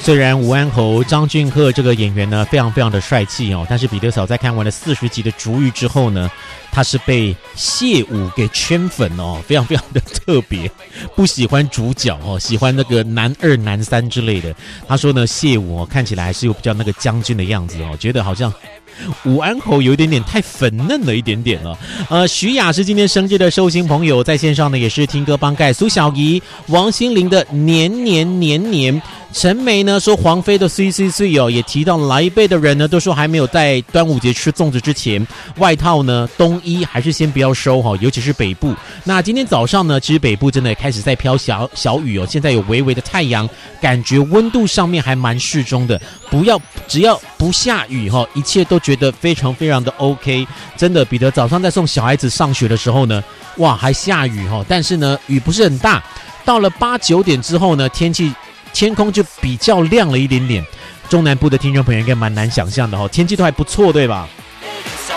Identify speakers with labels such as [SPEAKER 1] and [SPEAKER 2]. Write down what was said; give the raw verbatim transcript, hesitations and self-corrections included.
[SPEAKER 1] 虽然吴安侯张俊赫这个演员呢非常非常的帅气哦，但是彼得嫂在看完了四十集的逐玉之后呢，他是被谢武给圈粉哦，非常非常的特别，不喜欢主角哦，喜欢那个男二男三之类的。他说呢，谢武哦看起来还是有比较那个将军的样子哦，觉得好像武安侯有一点点太粉嫩了一点点了。呃，徐雅是今天生日的寿星朋友，在线上呢也是听歌帮盖苏小怡、王心凌的年年年年。陈梅呢说黄飞的碎碎碎哦，也提到来一辈的人呢都说还没有在端午节吃粽子之前，外套呢冬衣还是先不要收哈，尤其是北部。那今天早上呢，其实北部真的开始在飘小小雨哦，现在有微微的太阳，感觉温度上面还蛮适中的。不要只要不下雨哈，一切都觉得非常非常的 OK。真的，彼得早上在送小孩子上学的时候呢，哇还下雨哈，但是呢雨不是很大。到了八九点之后呢，天气。天空就比较亮了一点点，中南部的听众朋友应该蛮难想象的哈，天气都还不错，对吧？